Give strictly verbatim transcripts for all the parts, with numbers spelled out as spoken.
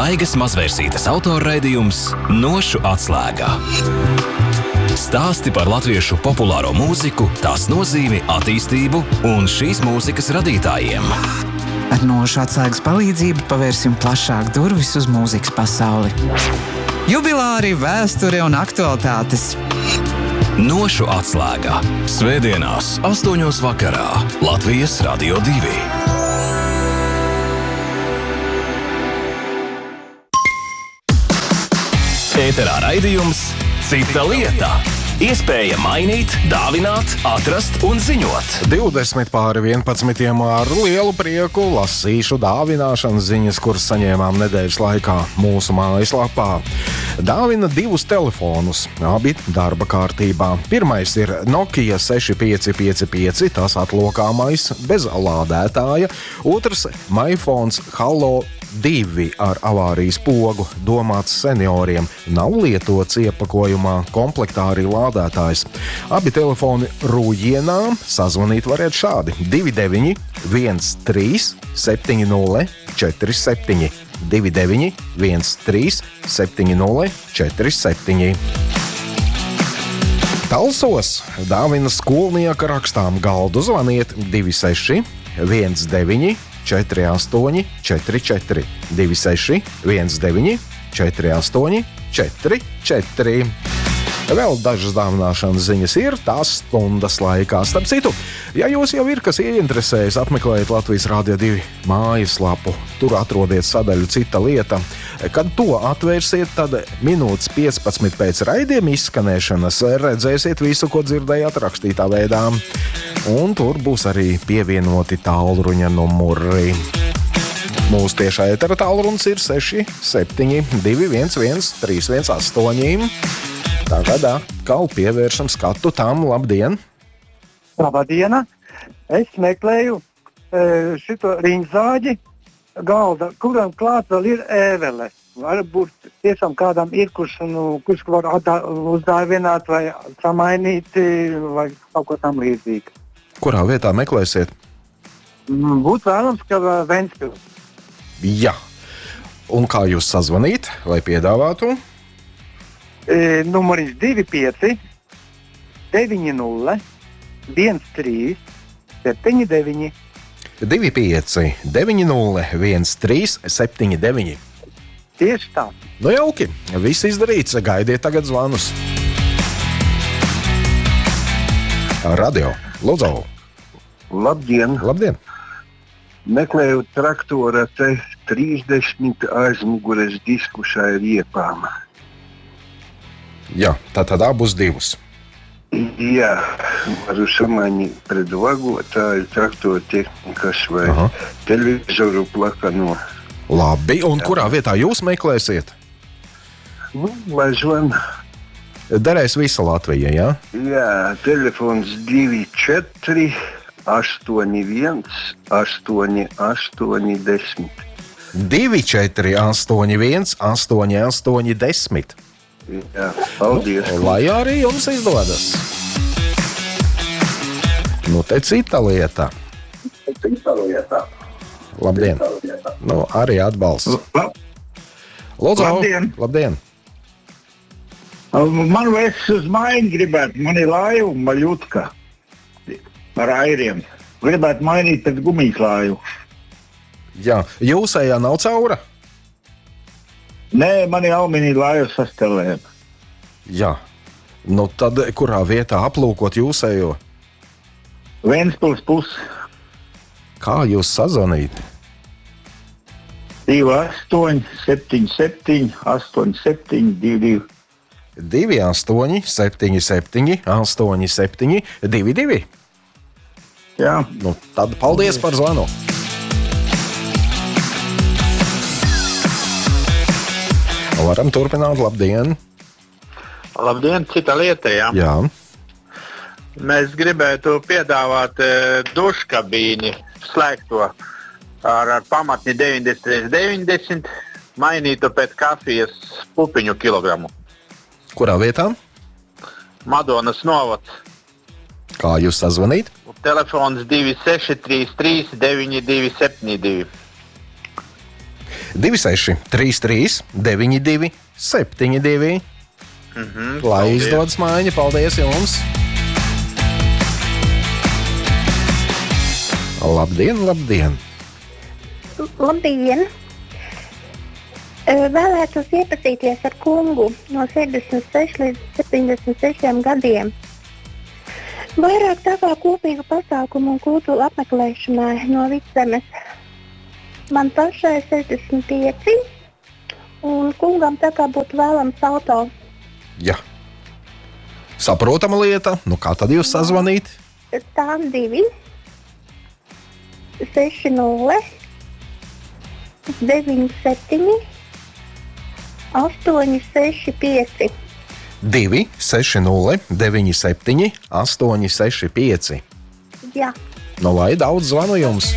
Daigas Mazvērsītes autorraidījums Nošu atslēgā. Stāsti par latviešu populāro mūziku, tās nozīmi, attīstību un šīs mūzikas radītājiem. Ar Nošu atslēgas palīdzību pavērsim plašāk durvis uz mūzikas pasauli. Jubilāri, vēsture un aktualitātes. Nošu atslēgā. Svētdienās, astoņos vakarā. Latvijas Radio divi. Ēterā raidījums Cita lieta. Iespēja mainīt, dāvināt, atrast un ziņot. divdesmit pāri vienpadsmitiem ar lielu prieku lasīšu dāvināšanas ziņas, kuras saņēmām nedēļas laikā mūsu mājaslapā. Dāvina divus telefonus, abi darba kārtībā. Pirmais ir Nokia seši pieci pieci pieci, tas atlokāmais, bez lādētāja. Otrs MyPhones Halo divi ar avārijas pogu, domāts senioriem. Nav lietots iepakojumā, komplektā arī lādētājs. Abi telefoni Rūjienā, sazvanīt variet šādi: divi deviņi viens trīs septiņi nulle četri septiņi, divi deviņi viens trīs septiņi nulle četri septiņi. Talsos dāvina skolnieka rakstām galdu, zvaniet divi seši viens deviņi četri astoņi četri četri, divi seši viens deviņi četri astoņi četri četri. Vēl dažas dāvināšanas ziņas ir tās stundas laikā. Starp citu, ja jūs jau ir kas ieinteresējis, apmeklējiet Latvijas Radio divi mājaslapu. Tur atrodiet sadaļu Cita lieta. Kad to atvērsiet, tad minūtes piecpadsmit pēc raidījuma izskanēšanas redzēsiet visu, ko dzirdējāt rakstītā veidā. Un tur būs arī pievienoti tālruņa numuri. Mūsu tiešā ētera tālrunis ir seši septiņi divi viens viens trīs viens astoņi. Tagad atkal pievēršam skatu tam. Labdien! Labdiena! Es meklēju e, šito riņzāģi galda, kuram klāt vēl ir ēvele. Varbūt tiešām kādam ir, kurš, nu, kurš var atdā, uzdāvināt vai samainīt vai kaut ko tam līdzīgu. Kurā vietā meklēsiet? Būtu vēlams, ka Ventspils. Jā. Un kā jūs sazvanīt, lai piedāvātu? E, numuriņš divi pieci deviņi nulle viens trīs septiņi deviņi. divi pieci deviņi nulle viens trīs septiņi deviņi. Tieši tā. Nu jauki, viss izdarīts, gaidiet tagad zvanus. Radio, lūdzu. Labdien! Labdien! Meklēju traktora T trīsdesmit aizmugures disku šai riepām. Jā, tā tad abus divus. Jā, varu samainīt pret vagotāju, traktora tehnikas vai Aha. televizoru plakano. Labi, un Jā. Kurā vietā jūs meklēsiet? Nu, lai zvan. Derēs visa Latvija, jā? Jā, telefons divi četri astoņi viens astoņi astoņi desmit. divi četri astoņi viens astoņi astoņi desmit. Jā, paldies. Nu, lai arī jums izdodas. Nu, te cita lieta. Cita lieta. Labdien. Cita lieta. Nu, arī atbalsts. Lūdzu. Labdien. Labdien. Man vairs uz maiņu gribētu. Man ir laiva maļutka ar airiem. Gribētu mainīt pēc gumijas laivu. Jā, jūsējā nav caura? Nē, man ir alumīnija laiva sastelēm. Jā. Nu tad kurā vietā aplūkot jūsējo? Ventspils pus. Kā jūs sazvanīt? divi astoņi septiņi septiņi astoņi septiņi divi divi. divi astoņi septiņi septiņi astoņi septiņi divi divi. Jā. Nu tad paldies par zvanu. Varam turpināt. Labdien! Labdien, Cita lieta, jā. Jā. Mēs gribētu piedāvāt e, duškabīni slēgto ar, ar pamatni deviņdesmit trīs deviņdesmit, mainītu pēc kafijas pupiņu kilogramu. Kurā vietā? Madonas novads. Kā jūs sazvanīt? Telefons divi seši trīs trīs deviņi divi septiņi divi. divi seši trīs trīs deviņi divi septiņi divi. Mhm, Lai paldies. izdodas maiņa, paldies jums! Labdien, labdien! Labdien! Vēlētos iepazīties ar kungu no sešdesmit sešu līdz septiņdesmit sešiem gadiem. Vairāk tā kā kopīgu pasākumu un kultūru apmeklēšanai no Vidzemes. Man pašai sešdesmit pieci un kungam tā kā būtu vēlams auto. Jā. Saprotama lieta. Nu, kā tad jūs sazvanīt? Tā divi, seši nulle, deviņi septiņi, astoņi seši pieci. divi seši nulle deviņi septiņi astoņi seši pieci. Jā. Nu, lai daudz zvanu jums.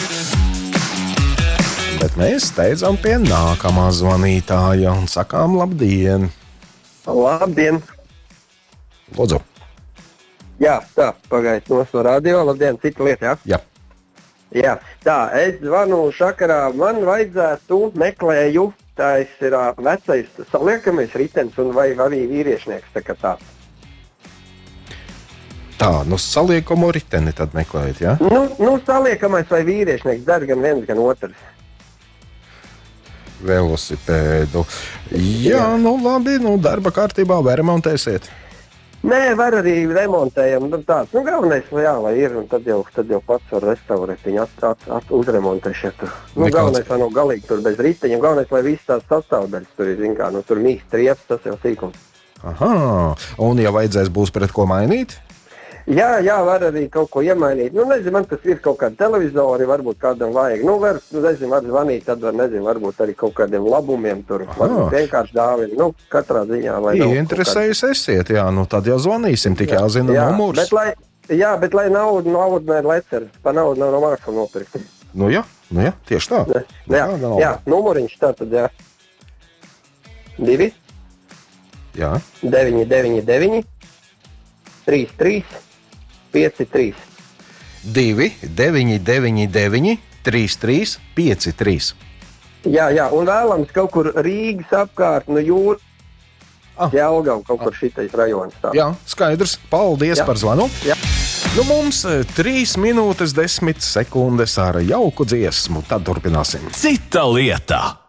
Bet mēs steidzam pie nākamā zvanītāja un sakām labdien. Labdien! Lūdzu. Jā, tā, pagaidiet no radio. Labdien, cita lieta, jā? Jā. Jā, tā, es zvanu šakarā, man vajadzētu meklēju, tā ir uh, vecais saliekamais ritenis un vai arī vīriešnieks, tā kā tā. Tā, nu saliekumu riteni tad meklējat, jā? Nu, nu saliekamais vai vīriešnieks, dar gan viens, gan otrs. Velosipēdu. Jā, nu labi, nu darba kārtībā vai remontēsiet? Nē, var arī remontējam, nu tāds, nu galvenais, jā, lai ir, un tad jau, tad jau pats var restaurēt viņu, at, at, at, uzremontēt šeit. Nu, Nekāds... galvenais, lai nav galīgi tur bez riteņa, galvenais, lai viss tās sastāvdaļas tur ir, zin kā, nu tur mīst riepas, tas jau sīkums. Aha, un ja vajadzēs būs pret ko mainīt? Jā, jā, var arī kaut ko iemainīt. Nu, nezinu, man tas ir kaut kādi televizori, varbūt kādam vajag. Nu, var, nezinu, var zvanīt, tad var, nezinu, varbūt arī kaut kādiem labumiem tur. Varbūt vienkārši dāvina, nu, katrā ziņā. Ieinteresējis esiet, jā, nu tad jau zvanīsim, tik jāzina jā, numurs. Bet, lai, jā, bet lai naudu, naudu nē, lecer, pa naudu nav no mākslu nopirkt. Nu jā, nu jā, tieši tā. Ne, jā, jā, jā, numuriņš tā tad, jā. Divi. Jā. Deviņi, deviņi, deviņi. Trīs, trīs. pieci trīs. divi deviņi deviņi deviņi trīs trīs pieci trīs. Jā, jā, un vēlams kaut kur Rīgas apkārt, no jūras, ah. Jelgava, kaut ah. kur šitais rajons. Tā. Jā, skaidrs. Paldies jā. Par zvanu. Jā. Nu, mums trīs minūtes desmit sekundes ar jauku dziesmu, tad turpināsim. Cita lieta.